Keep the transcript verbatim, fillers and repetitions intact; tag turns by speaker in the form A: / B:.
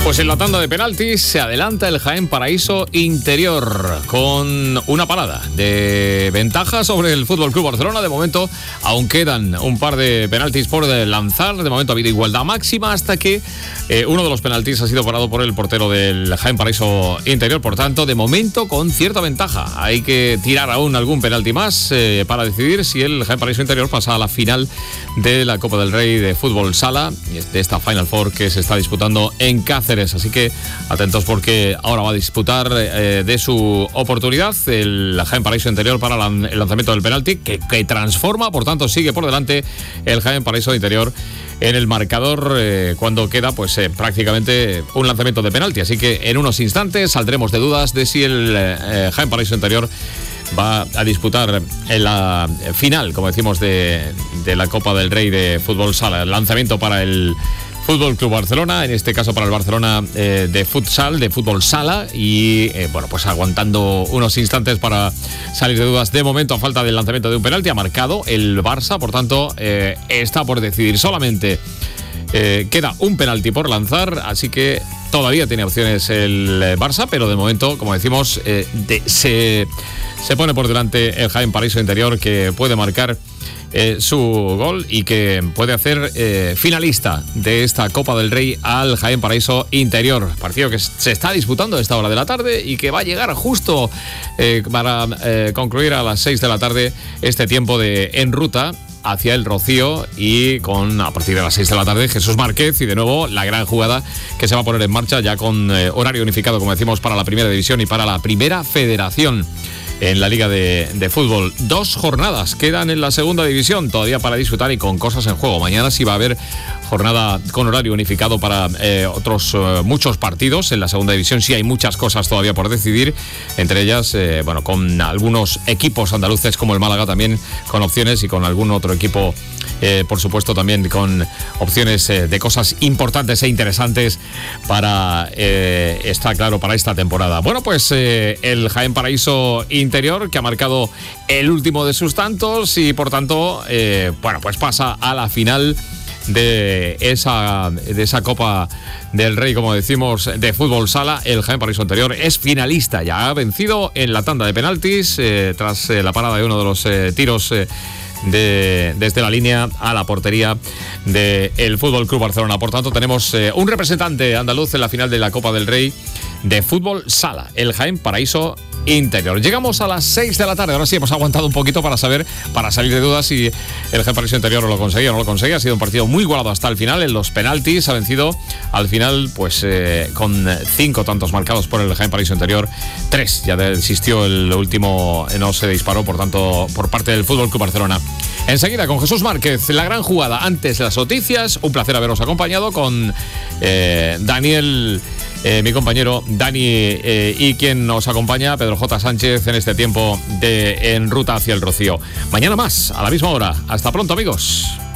A: Pues en la tanda de penaltis se adelanta el Jaén Paraíso Interior con una parada de ventaja sobre el F C Barcelona. De momento aún quedan un par de penaltis por lanzar. De momento ha habido igualdad máxima hasta que eh, uno de los penaltis ha sido parado por el portero del Jaén Paraíso Interior. Por tanto, de momento con cierta ventaja. Hay que tirar aún algún penalti más eh, para decidir si el Jaén Paraíso Interior pasa a la final de la Copa del Rey de Fútbol Sala, de esta Final Four que se está disputando en Cáceres. Así que atentos porque ahora va a disputar eh, de su oportunidad el Jaén Paraíso Interior para lan- el lanzamiento del penalti que, que transforma, por tanto sigue por delante el Jaén Paraíso Interior en el marcador eh, cuando queda pues eh, prácticamente un lanzamiento de penalti. Así que en unos instantes saldremos de dudas de si el eh, Jaén Paraíso Interior va a disputar en la final, como decimos, de, de la Copa del Rey de Fútbol Sala. El lanzamiento para el Fútbol Club Barcelona, en este caso para el Barcelona eh, de futsal, de fútbol sala, y eh, bueno, pues aguantando unos instantes para salir de dudas. De momento, a falta del lanzamiento de un penalti, ha marcado el Barça, por tanto, eh, está por decidir solamente. Eh, queda un penalti por lanzar, así que todavía tiene opciones el Barça, pero de momento, como decimos, eh, de, se, se pone por delante el Jaén Paraíso Interior, que puede marcar eh, su gol y que puede hacer eh, finalista de esta Copa del Rey al Jaén Paraíso Interior. Partido que se está disputando a esta hora de la tarde y que va a llegar justo eh, para eh, concluir a las seis de la tarde este tiempo de en ruta hacia el Rocío, y con a partir de las seis de la tarde Jesús Márquez y de nuevo la gran jugada que se va a poner en marcha ya con eh, horario unificado, como decimos, para la primera división y para la primera federación en la Liga de, de Fútbol. Dos jornadas quedan en la segunda división todavía para disfrutar y con cosas en juego. Mañana sí va a haber jornada con horario unificado para eh, otros eh, muchos partidos. En la segunda división sí hay muchas cosas todavía por decidir, entre ellas, eh, bueno, con algunos equipos andaluces como el Málaga también con opciones, y con algún otro equipo, eh, por supuesto, también con opciones eh, de cosas importantes e interesantes para, eh, está claro, para esta temporada. Bueno, pues eh, el Jaén Paraíso Interior, que ha marcado el último de sus tantos y por tanto, eh, bueno, pues pasa a la final de esa, de esa Copa del Rey, como decimos, de fútbol sala. El Jaén Paraíso Interior es finalista, ya ha vencido en la tanda de penaltis eh, tras eh, la parada de uno de los eh, tiros eh, de, desde la línea a la portería del F C Barcelona. Por tanto, tenemos eh, un representante andaluz en la final de la Copa del Rey de fútbol sala, el Jaén Paraíso Interior. Llegamos a las seis de la tarde. Ahora sí hemos aguantado un poquito para saber, para salir de dudas si el Jaén Paraíso Interior lo conseguía o no lo conseguía. Ha sido un partido muy igualado hasta el final. En los penaltis ha vencido al final, pues eh, con cinco tantos marcados por el Jaén Paraíso Interior. Tres ya desistió el último, no se disparó, por tanto, por parte del F C Barcelona. Enseguida con Jesús Márquez, la gran jugada. Antes las noticias. Un placer haberos acompañado con eh, Daniel, eh, mi compañero Dani, eh, y quien nos acompaña, Pedro J. Sánchez, en este tiempo de En Ruta hacia el Rocío. Mañana más, a la misma hora. Hasta pronto, amigos.